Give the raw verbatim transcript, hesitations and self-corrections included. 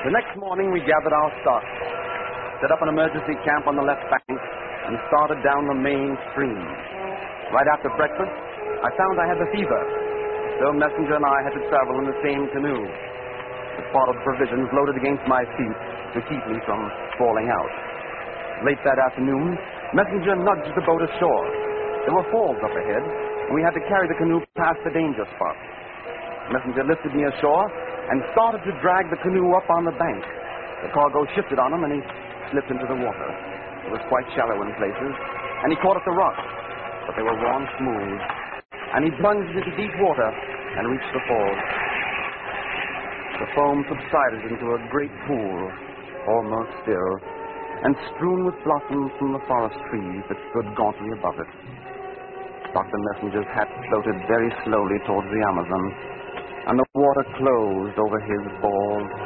The next morning, we gathered our stock, set up an emergency camp on the left bank, and started down the main stream. Right after breakfast, I found I had the fever, so Messenger and I had to travel in the same canoe. As part of the provisions loaded against my feet to keep me from falling out. Late that afternoon, Messenger nudged the boat ashore. There were falls up ahead, and we had to carry the canoe past the danger spot. Messenger lifted me ashore and started to drag the canoe up on the bank. The cargo shifted on him, and he slipped into the water. It was quite shallow in places, and he caught at the rocks, but they were worn smooth. And he plunged into deep water and reached the falls. The foam subsided into a great pool, almost still, and strewn with blossoms from the forest trees that stood gauntly above it. Doctor Messenger's hat floated very slowly towards the Amazon, and the water closed over his bald